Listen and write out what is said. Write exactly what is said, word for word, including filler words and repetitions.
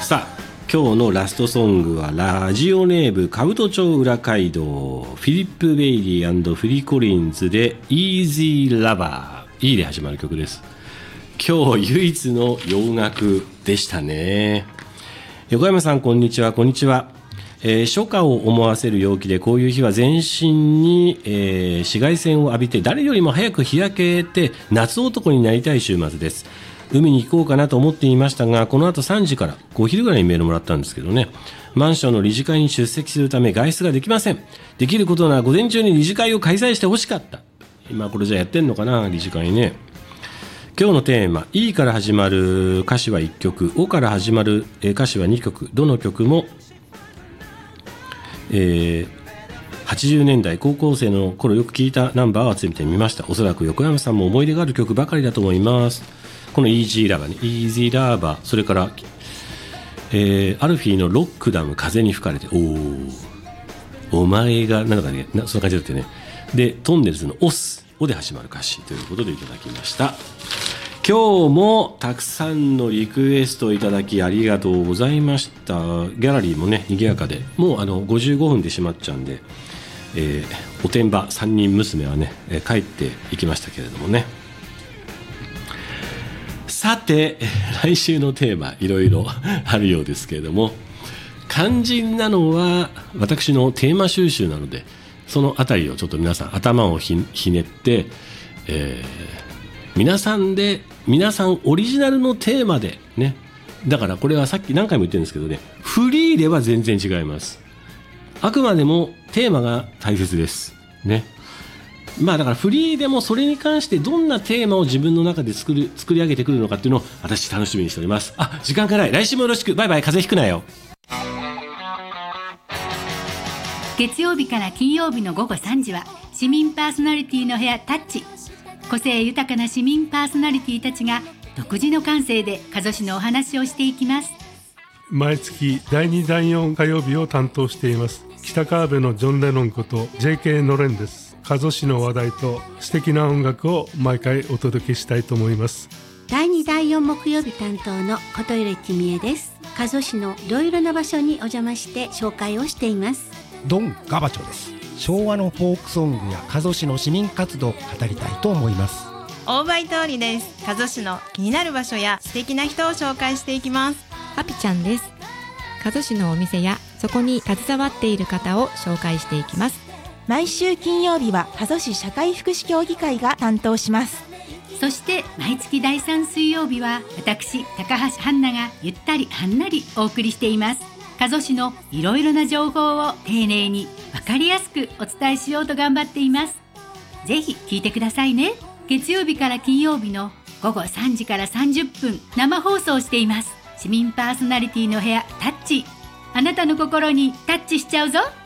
さあ今日のラストソングはラジオネーム兜町裏街道フィリップ・ベイリー&フィリー・コリンズで Easy Lover、 E で始まる曲です。今日唯一の洋楽でしたね。横山さんこんにちは。こんにちは。えー、初夏を思わせる陽気で、こういう日は全身に、えー、紫外線を浴びて誰よりも早く日焼けて夏男になりたい週末です。海に行こうかなと思っていましたが、この後さんじからお昼ぐらいにメールもらったんですけどね、マンションの理事会に出席するため外出ができません。できることなら午前中に理事会を開催してほしかった。今これじゃやってんのかな、理事会ね。今日のテーマ E から始まる歌詞はいっきょく、O から始まる歌詞はにきょく、どの曲も、えー、はちじゅうねんだい高校生の頃よく聴いたナンバーを集めてみました。おそらく横山さんも思い出がある曲ばかりだと思います。この Easy Lover ね、Easy Lover、それから、えー、アルフィーのロックダム風に吹かれて、おーお前がなんかね、なそんな感じだったよね。でトンネルズのオスおで始まる歌詞ということでいただきました。今日もたくさんのリクエストいただきありがとうございました。ギャラリーもね賑やかで、もうあのごじゅうごふんで閉まっちゃうんで、えー、おてんばさんにん娘はね、えー、帰っていきましたけれどもね。さて来週のテーマいろいろあるようですけれども、肝心なのは私のテーマ収集なので、そのあたりをちょっと皆さん頭を ひ, ひねって、えー、皆さんで皆さんオリジナルのテーマでね。だからこれはさっき何回も言ってるんですけどね、フリーでは全然違います。あくまでもテーマが大切ですね。まあだからフリーでもそれに関してどんなテーマを自分の中で作る作り上げてくるのかっていうのを私楽しみにしております。あ、時間がない。来週もよろしく。バイバイ。風邪ひくなよ。 月曜日から金曜日の午後さんじは市民パーソナリティの部屋タッチ。個性豊かな市民パーソナリティたちが独自の感性で加須市のお話をしていきます。 毎月だいにだいよん火曜日を担当しています北川辺のジョン・レノンこと ジェイケー のれんです。加須市の話題と素敵な音楽を毎回お届けしたいと思います。 だいにだいよん木曜日担当の琴入公恵です。加須市のいろいろな場所にお邪魔して紹介をしています。 ドン・ガバチョです。昭和のフォークソングや加須市の市民活動を語りたいと思います。 大場井通りです。加須市の気になる場所や素敵な人を紹介していきます。 パピちゃんです。加須市のお店やそこに携わっている方を紹介していきます。 毎週金曜日は加須市社会福祉協議会が担当します。 そして毎月だいさん水曜日は私高橋はんながゆったりはんなりお送りしています。加須市のいろいろな情報を丁寧に分かりやすくお伝えしようと頑張っています。ぜひ聞いてくださいね。月曜日から金曜日の午後さんじからさんじゅっぷん生放送しています。市民パーソナリティの部屋タッチ。あなたの心にタッチしちゃうぞ。